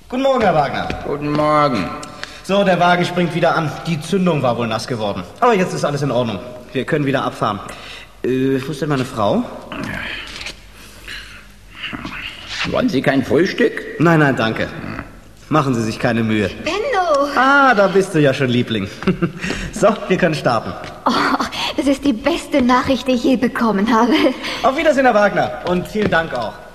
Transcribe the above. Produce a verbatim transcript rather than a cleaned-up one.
Guten Morgen, Herr Wagner. Guten Morgen. So, der Wagen springt wieder an. Die Zündung war wohl nass geworden. Aber jetzt ist alles in Ordnung. Wir können wieder abfahren. Äh, wo ist denn meine Frau? Wollen Sie kein Frühstück? Nein, nein, danke. Machen Sie sich keine Mühe. Benno! Ah, da bist du ja schon, Liebling. So, wir können starten. Oh, das ist die beste Nachricht, die ich je bekommen habe. Auf Wiedersehen, Herr Wagner. Und vielen Dank auch.